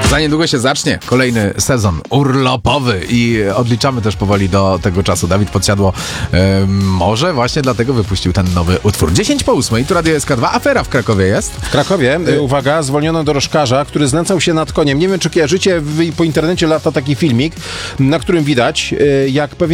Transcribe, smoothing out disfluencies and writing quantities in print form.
Za niedługo się zacznie kolejny sezon urlopowy i odliczamy też powoli do tego czasu. Dawid Podsiadło może właśnie dlatego wypuścił ten nowy utwór. 10:08, tu Radio SK2, afera w Krakowie jest. W Krakowie, uwaga, zwolniono dorożkarza, który znęcał się nad koniem. Nie wiem, czy kojarzycie, po internecie lata taki filmik, na którym widać, jak pewien